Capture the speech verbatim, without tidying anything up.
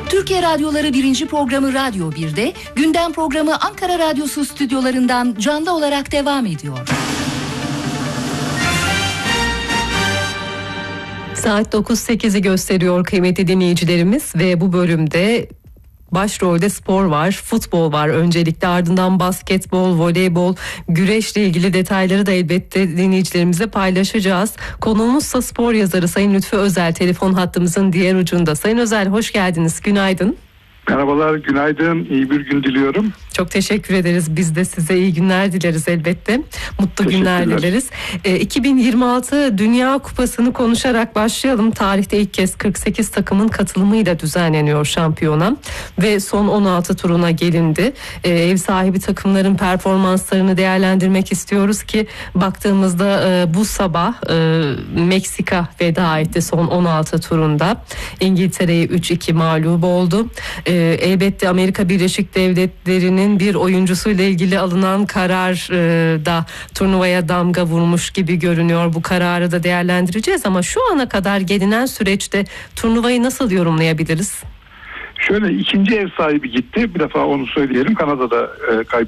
Türkiye Radyoları birinci programı Radyo bir'de, gündem programı Ankara Radyosu stüdyolarından canlı olarak devam ediyor. Saat dokuz sekizi gösteriyor kıymetli dinleyicilerimiz ve bu bölümde başrolde spor var, futbol var öncelikle, ardından basketbol, voleybol, güreşle ilgili detayları da elbette dinleyicilerimizle paylaşacağız. Konuğumuzsa spor yazarı Sayın Lütfü Özel, telefon hattımızın diğer ucunda. Sayın Özel, hoş geldiniz, günaydın. Merhabalar, günaydın, iyi bir gün diliyorum. Çok teşekkür ederiz. Biz de size iyi günler dileriz elbette. Mutlu günler dileriz. E, iki bin yirmi altı Dünya Kupası'nı konuşarak başlayalım. Tarihte ilk kez kırk sekiz takımın katılımıyla düzenleniyor şampiyona ve son on altı turuna gelindi. E, ev sahibi takımların performanslarını değerlendirmek istiyoruz ki baktığımızda e, bu sabah e, Meksika veda etti son on altı turunda. İngiltere'ye üç iki mağlup oldu. E, elbette Amerika Birleşik Devletleri'nin bir oyuncusuyla ilgili alınan karar e, da turnuvaya damga vurmuş gibi görünüyor. Bu kararı da değerlendireceğiz ama şu ana kadar gelinen süreçte turnuvayı nasıl yorumlayabiliriz? Şöyle, ikinci ev sahibi gitti. Bir defa onu söyleyelim. Kanada'da e,